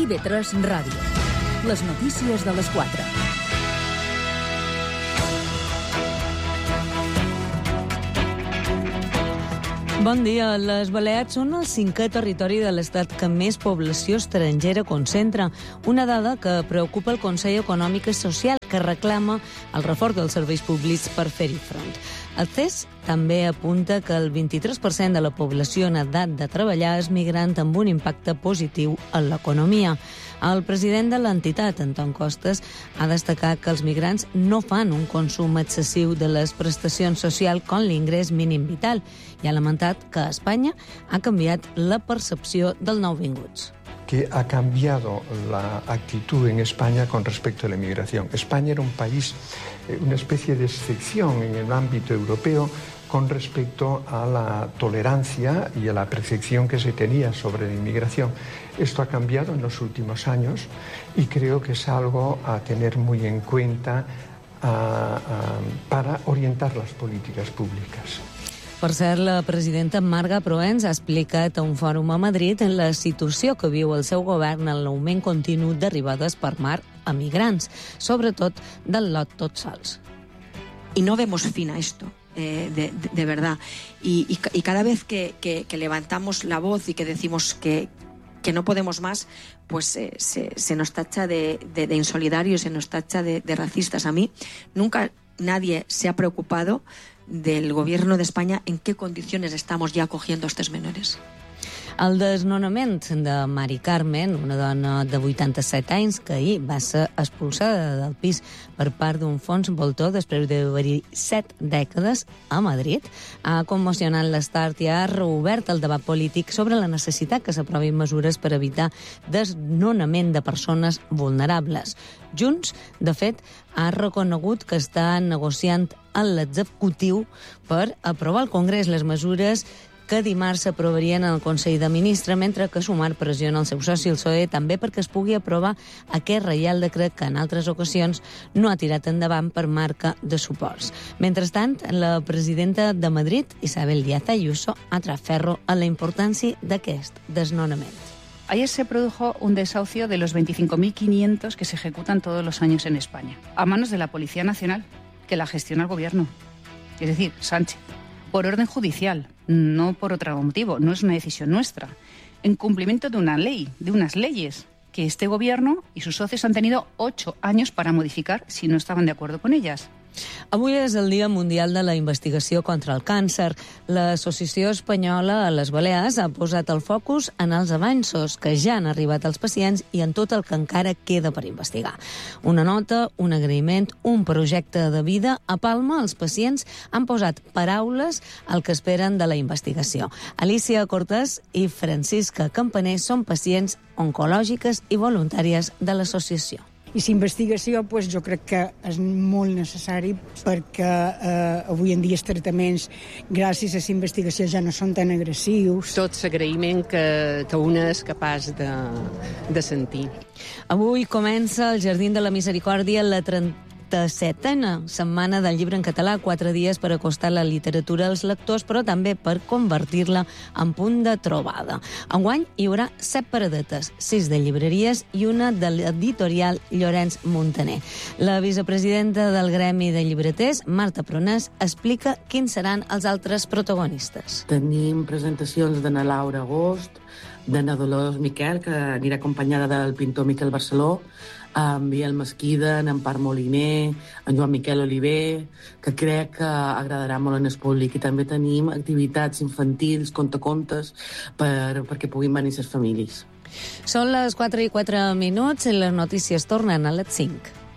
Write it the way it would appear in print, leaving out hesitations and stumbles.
TV3 Ràdio. Les notícies de les 4. Bon dia. Les Balears són el 5è territori de l'Estat que més població estrangera concentra, una dada que preocupa el Consell Econòmic i Social, que reclama el reforç dels serveis públics per fer-hi front. El CES també apunta que el 23% de la població en edat de treballar és migrant, amb un impacte positiu en l'economia. El president de l'entitat, Anton Costas, ha destacat que els migrants no fan un consum excessiu de les prestacions socials com l'ingrés mínim vital i ha lamentat que a Espanya ha canviat la percepció dels nouvinguts. Que ha cambiado la actitud en España con respecto a la inmigración. España era un país, una especie de excepción en el ámbito europeo con respecto a la tolerancia y a la percepción que se tenía sobre la inmigración. Esto ha cambiado en los últimos años y creo que es algo a tener muy en cuenta para orientar las políticas públicas. Per cert, la presidenta Marga Proens ha explicat a un fòrum a Madrid en la situació que viu el seu govern en l'augment continu d'arribades per mar a migrants, sobretot del lot tots sols. Y no vemos fin a esto. De verdad. Y cada vez que levantamos la voz y que decimos que no podemos más, pues se nos tacha de insolidarios, se nos tacha de racistas. A mí nunca nadie se ha preocupado del gobierno de España en qué condiciones estamos ya acogiendo a estos menores. El desnonament de Mari Carmen, una dona de 87 anys que ahir va ser expulsada del pis per part d'un fons voltor després d'haver-hi 7 dècades a Madrid, ha commocionat l'Estat i ha reobert el debat polític sobre la necessitat que s'aprovin mesures per evitar desnonament de persones vulnerables. Junts, de fet, ha reconegut que està negociant amb l'executiu per aprovar al Congrés les mesures que dimarts s'aprovarien en el Consell de Ministres, mentre que Sumar pressiona el seu soci, el PSOE, també perquè es pugui aprovar aquest reial decret que en altres ocasions no ha tirat endavant per marca de suports. Mentrestant, la presidenta de Madrid, Isabel Díaz Ayuso, ha tret ferro a la importància d'aquest desnonament. Ayer se produjo un desahucio de los 25.500 que se ejecutan todos los años en España, a manos de la Policía Nacional, que la gestiona el Gobierno, es decir, Sánchez, por orden judicial, no por otro motivo, no es una decisión nuestra, en cumplimiento de una ley, de unas leyes que este Gobierno y sus socios han tenido 8 años para modificar si no estaban de acuerdo con ellas. Avui és el Dia Mundial de la Investigació contra el Càncer. L'Associació Espanyola a les Balears ha posat el focus en els avanços que ja han arribat als pacients i en tot el que encara queda per investigar. Una nota, un agraïment, un projecte de vida. A Palma, els pacients han posat paraules al que esperen de la investigació. Alicia Cortés i Francisca Campaner són pacients oncològiques i voluntàries de l'associació. I la investigació jo crec que és molt necessari perquè avui en dia els tractaments gràcies a la investigació ja no són tan agressius. Tot l'agraïment que una és capaç de sentir. Avui comença al Jardí de la Misericòrdia la 37a setmana del llibre en català, 4 dies per acostar la literatura als lectors, però també per convertir-la en punt de trobada. Enguany hi haurà 7 paradetes, 6 de llibreries i una de l'editorial Llorenç Montaner. La vicepresidenta del Gremi de Llibreters, Marta Pronès, explica quins seran els altres protagonistes. Tenim presentacions d'Anna Laura Agost, d'Anna Dolors Miquel, que anirà acompanyada del pintor Miquel Barceló, en Biel Mesquida, en Empar Moliner, en Joan Miquel Oliver, que crec que agradarà molt en el públic. I també tenim activitats infantils, contacontes, perquè puguin venir les famílies. Són les 4:04 i les notícies tornen a les 5.